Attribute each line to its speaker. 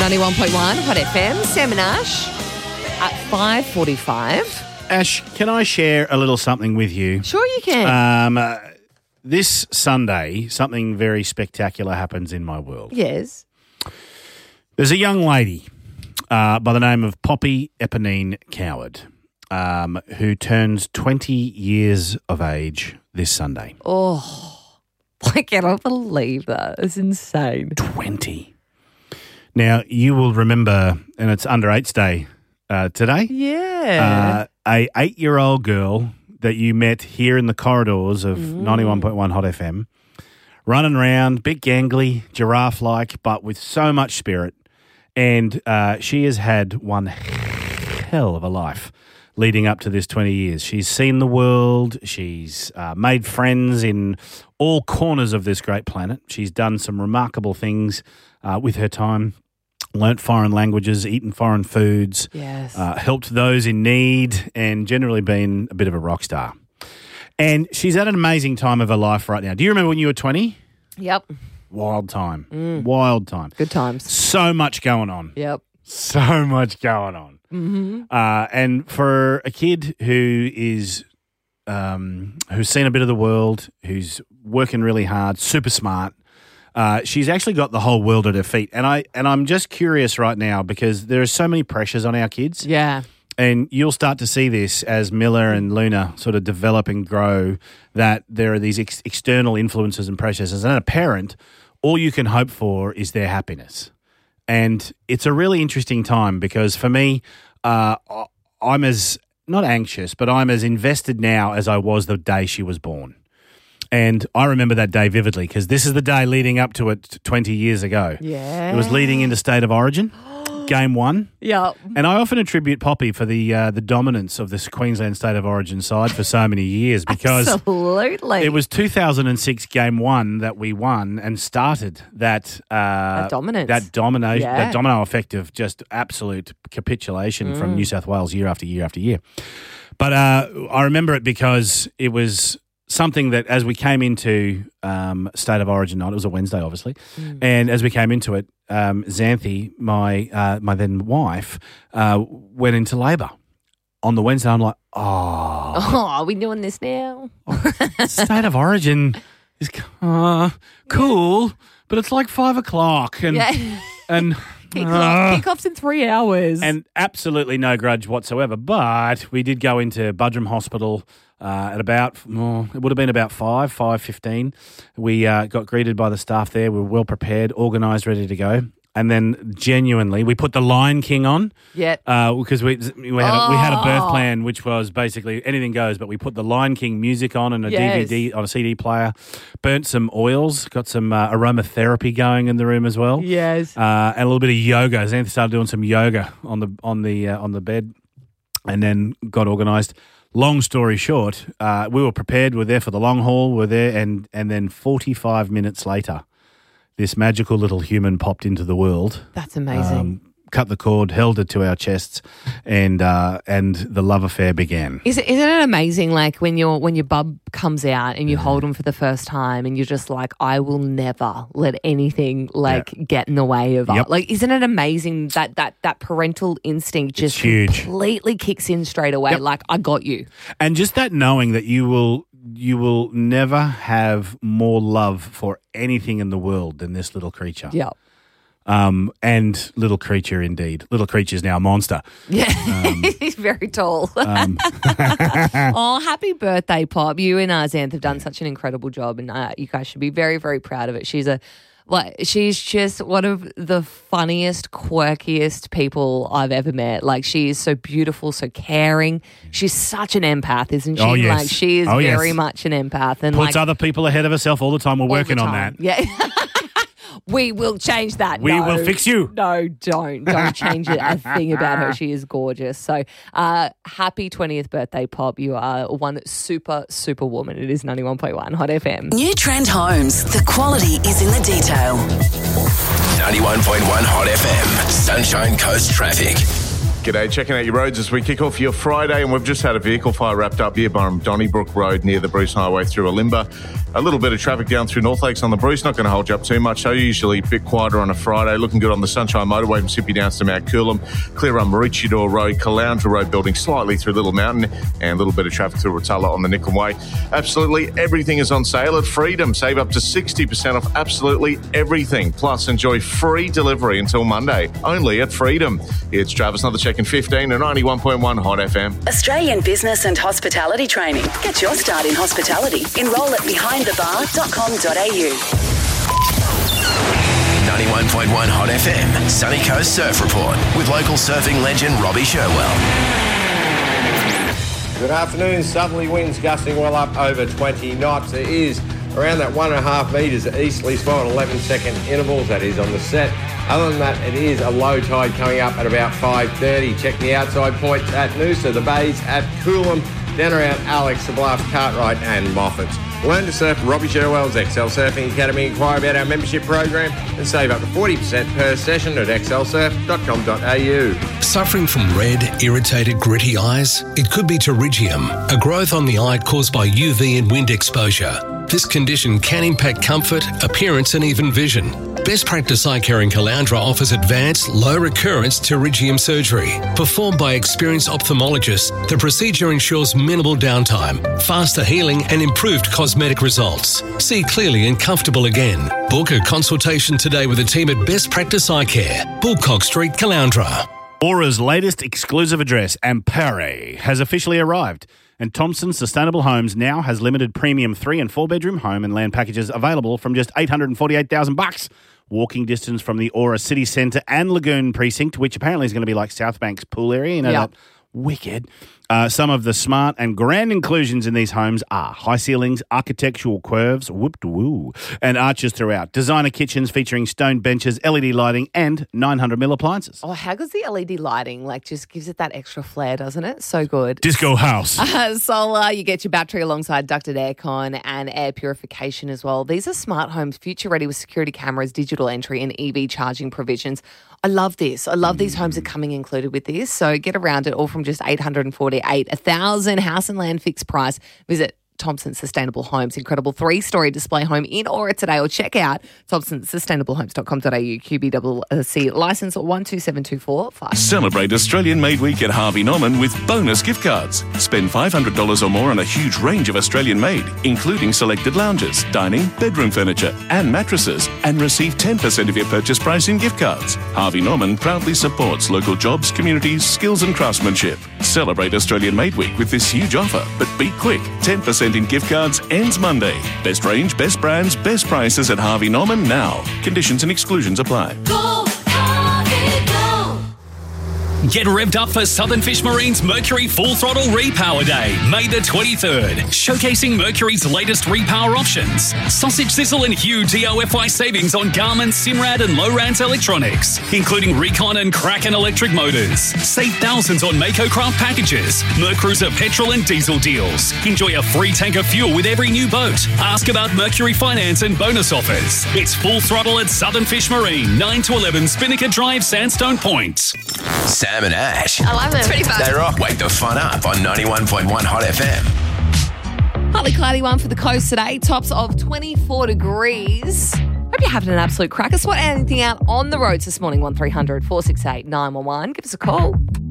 Speaker 1: 91.1 Hot FM. Sam and Ash at 5:45.
Speaker 2: Ash, can I share a little something with you?
Speaker 1: Sure you can.
Speaker 2: This Sunday, something very spectacular happens in my world.
Speaker 1: Yes.
Speaker 2: There's a young lady by the name of Poppy Eponine Coward who turns 20 years of age this Sunday.
Speaker 1: Oh, I cannot believe that. It's insane.
Speaker 2: 20. Now, you will remember, and it's Under 8's Day today.
Speaker 1: Yeah.
Speaker 2: A 8-year-old girl that you met here in the corridors of 91.1 Hot FM, running around, bit gangly, giraffe-like, but with so much spirit. And she has had one hell of a life leading up to this 20 years. She's seen the world. She's made friends in all corners of this great planet. She's done some remarkable things with her time. Learnt foreign languages, eaten foreign foods,
Speaker 1: Yes.
Speaker 2: helped those in need, and generally been a bit of a rock star. And she's at an amazing time of her life right now. Do you remember when you were 20?
Speaker 1: Yep.
Speaker 2: Wild time. Wild time.
Speaker 1: Good times.
Speaker 2: So much going on.
Speaker 1: Yep.
Speaker 2: So much going on.
Speaker 1: Mm-hmm.
Speaker 2: And for a kid who is who's seen a bit of the world, who's working really hard, super smart, she's actually got the whole world at her feet. And I'm just curious right now because there are so many pressures on our kids.
Speaker 1: Yeah.
Speaker 2: And you'll start to see this as Miller and Luna sort of develop and grow, that there are these external influences and pressures. As a parent, all you can hope for is their happiness. And it's a really interesting time because for me, I'm as, not anxious, but I'm as invested now as I was the day she was born. And I remember that day vividly because this is the day leading up to it 20 years ago.
Speaker 1: Yeah.
Speaker 2: It was leading into State of Origin, Game 1.
Speaker 1: Yep.
Speaker 2: And I often attribute Poppy for the dominance of this Queensland State of Origin side for so many years because
Speaker 1: Absolutely.
Speaker 2: it was 2006 Game 1 that we won and started that
Speaker 1: dominance.
Speaker 2: that domination,
Speaker 1: Yeah.
Speaker 2: that domino effect of just absolute capitulation from New South Wales year after year after year. But I remember it because it was something that as we came into State of Origin night, it was a Wednesday obviously, and as we came into it, Xanthi, my then wife, went into labour. On the Wednesday, I'm like,
Speaker 1: Oh, are we doing this now?
Speaker 2: State of Origin is cool, but it's like 5 o'clock and
Speaker 1: Yeah.
Speaker 2: and
Speaker 1: Kickoff's in 3 hours.
Speaker 2: and absolutely no grudge whatsoever. But we did go into Budrum Hospital at about, it would have been about 5:15. We got greeted by the staff there. We were well prepared, organised, ready to go. And then genuinely, we put The Lion King on.
Speaker 1: Yeah.
Speaker 2: Because we had a birth plan which was basically anything goes, but we put The Lion King music on and a
Speaker 1: Yes.
Speaker 2: DVD on a CD player, burnt some oils, got some aromatherapy going in the room as well.
Speaker 1: Yes.
Speaker 2: And a little bit of yoga. Xanthi started doing some yoga on the bed, and then got organised. Long story short, we were prepared. We're there for the long haul. We're there, and then 45 minutes later, this magical little human popped into the world.
Speaker 1: That's amazing.
Speaker 2: Cut the cord, held it to our chests, and the love affair began.
Speaker 1: Isn't it amazing? Like when your bub comes out and you hold him for the first time, and you're just like, I will never let anything get in the way of
Speaker 2: Yep.
Speaker 1: us. Like, isn't it amazing that parental instinct just
Speaker 2: huge.
Speaker 1: completely kicks in straight away?
Speaker 2: Yep.
Speaker 1: Like, I got you.
Speaker 2: And just that knowing that you will never have more love for anything in the world than this little creature.
Speaker 1: Yeah.
Speaker 2: And little creature indeed. Little creature's now a monster.
Speaker 1: Yeah. He's very tall. Oh, happy birthday, Pop. You and Xanth have done such an incredible job, and you guys should be very, very proud of it. She's just one of the funniest, quirkiest people I've ever met. Like, she is so beautiful, so caring. She's such an empath, isn't she?
Speaker 2: Oh, yes.
Speaker 1: Like, she is very much an empath. And
Speaker 2: Puts other people ahead of herself all the time. We're
Speaker 1: all the
Speaker 2: working on
Speaker 1: time.
Speaker 2: that.
Speaker 1: Yeah. We will change that.
Speaker 2: We will fix you.
Speaker 1: No, don't. Don't change a thing about her. She is gorgeous. So happy 20th birthday, Pop. You are one super, super woman. It is 91.1 Hot FM.
Speaker 3: New Trend Homes. The quality is in the detail.
Speaker 4: 91.1 Hot FM. Sunshine Coast Traffic. G'day, checking out your roads as we kick off your Friday, and we've just had a vehicle fire wrapped up here by Donnybrook Road near the Bruce Highway through Alimba. A little bit of traffic down through North Lakes on the Bruce, not going to hold you up too much, so usually a bit quieter on a Friday. Looking good on the Sunshine Motorway from Sippy Downs to Mount Coolum. Clear on Maroochydore Road, Caloundra Road building slightly through Little Mountain, and a little bit of traffic through Rotella on the Nicholm Way. Absolutely everything is on sale at Freedom. Save up to 60% off absolutely everything. Plus, enjoy free delivery until Monday, only at Freedom. It's Travis, another check in 15 and 91.1 Hot FM.
Speaker 3: Australian Business and Hospitality Training. Get your start in hospitality. Enrol at behindthebar.com.au.
Speaker 5: 91.1 Hot FM, Sunny Coast Surf Report with local surfing legend Robbie Sherwell.
Speaker 6: Good afternoon. Southerly winds gusting well up over 20 knots. It is around that 1.5 metres easterly swell at 11-second intervals. That is on the set. Other than that, it is a low tide coming up at about 5:30. Check the outside points at Noosa, the bays at Coolum, down around Alex, the Bluff, Cartwright and Moffat's. Learn to surf at Robbie Sherwell's XL Surfing Academy. Inquire about our membership program and save up to 40% per session at xlsurf.com.au.
Speaker 7: Suffering from red, irritated, gritty eyes? It could be pterygium, a growth on the eye caused by UV and wind exposure. This condition can impact comfort, appearance and even vision. Best Practice Eye Care in Caloundra offers advanced, low-recurrence pterygium surgery. Performed by experienced ophthalmologists, the procedure ensures minimal downtime, faster healing and improved cosmetic results. See clearly and comfortable again. Book a consultation today with the team at Best Practice Eye Care, Bullcock Street, Caloundra.
Speaker 2: Aura's latest exclusive address, Ampere, has officially arrived. And Thompson Sustainable Homes now has limited premium 3 and 4 bedroom home and land packages available from just $848,000. Walking distance from the Aura City Centre and Lagoon Precinct, which apparently is going to be like South Bank's pool area. You know, that wicked. Some of the smart and grand inclusions in these homes are high ceilings, architectural curves, whoop-de-woo, and arches throughout. Designer kitchens featuring stone benches, LED lighting, and 900mm appliances.
Speaker 1: Oh, how goes the LED lighting? Like, just gives it that extra flair, doesn't it? So good.
Speaker 2: Disco house.
Speaker 1: Solar, you get your battery alongside ducted aircon and air purification as well. These are smart homes, future-ready with security cameras, digital entry, and EV charging provisions. I love this. I love these homes are coming included with this. So get around it, all from just $848,000, $1,000 house and land fixed price. Visit Thompson Sustainable Homes, incredible 3-story display home in Aura today, or check out thompsonsustainablehomes.com.au, QBCC licence 127245.
Speaker 8: Celebrate Australian Made Week at Harvey Norman with bonus gift cards. Spend $500 or more on a huge range of Australian made, including selected lounges, dining, bedroom furniture and mattresses, and receive 10% of your purchase price in gift cards. Harvey Norman proudly supports local jobs, communities, skills and craftsmanship. Celebrate Australian Made Week with this huge offer, but be quick, 10% in gift cards ends Monday. Best range, best brands, best prices at Harvey Norman now. Conditions and exclusions apply.
Speaker 9: Go, Harvey, go!
Speaker 10: Get revved up for Southern Fish Marine's Mercury Full Throttle Repower Day, May the 23rd. Showcasing Mercury's latest repower options. Sausage Sizzle and huge EOFY savings on Garmin, Simrad and Lowrance electronics, including Recon and Kraken electric motors. Save thousands on Mako Craft packages, Mercruiser petrol and diesel deals. Enjoy a free tank of fuel with every new boat. Ask about Mercury finance and bonus offers. It's Full Throttle at Southern Fish Marine, 9 to 11 Spinnaker Drive, Sandstone Point.
Speaker 5: Sam and Ash.
Speaker 3: I love it. It's pretty fun.
Speaker 5: They rock. Wake the fun up on 91.1 Hot FM.
Speaker 1: Partly cloudy one for the coast today. Tops of 24 degrees. Hope you're having an absolute cracker. Spot anything out on the roads this morning. 1300 468 911. Give us a call.